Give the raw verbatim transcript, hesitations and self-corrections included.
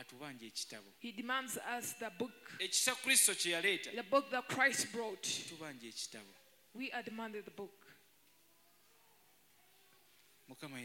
atubanja ekitabo. He demands us the book. Ekisa Kristo kye yaleeta. The book that Christ brought. Tubanja ekitabo. We are demanded the book. Mukama